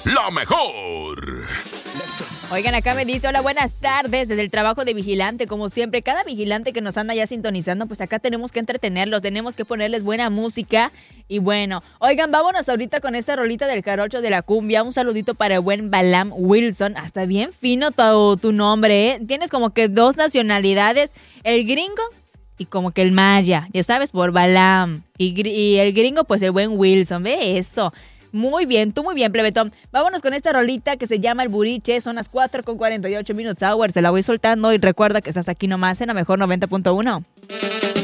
la mejor. Oigan, acá me dice, hola, buenas tardes, desde el trabajo de vigilante, como siempre, cada vigilante que nos anda ya sintonizando, pues acá tenemos que entretenerlos, tenemos que ponerles buena música y bueno, oigan, vámonos ahorita con esta rolita del jarocho de la cumbia, un saludito para el buen Balam Wilson, hasta bien fino tu nombre, ¿eh? Tienes como que dos nacionalidades, el gringo y como que el maya, ya sabes, por Balam, y el gringo pues el buen Wilson, ve eso. Muy bien, tú muy bien, plebetón. Vámonos con esta rolita que se llama El Buriche. Son las 4:48 Minutes Hour. Se la voy soltando y recuerda que estás aquí nomás en la mejor 90.1.